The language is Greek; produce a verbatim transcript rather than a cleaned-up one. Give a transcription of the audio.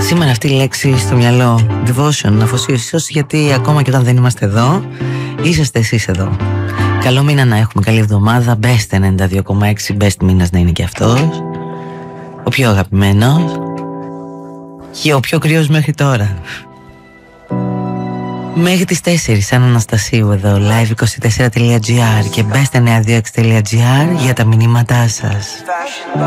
Σήμερα αυτή η λέξη στο μυαλό, devotion, αφοσίωση, γιατί ακόμα και όταν δεν είμαστε εδώ, είσαστε εσείς εδώ. Καλό μήνα να έχουμε, καλή εβδομάδα. Best ενενήντα δύο κόμμα έξι, best μήνας να είναι και αυτός. Ο πιο αγαπημένος και ο πιο κρύος μέχρι τώρα. Μέχρι τις τέσσερις σαν Αναστασίου εδώ, live είκοσι τέσσερα τελεία τζι άρ και best εννιακόσια είκοσι έξι τελεία τζι άρ για τα μηνύματά σας.